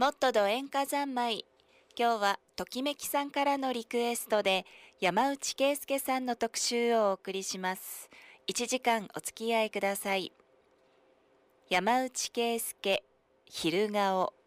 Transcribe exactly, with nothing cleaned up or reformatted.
もっとど演歌三昧。今日はときめきさんからのリクエストで山内圭介さんの特集をお送りします。いちじかんお付き合いください。山内圭介、昼顔。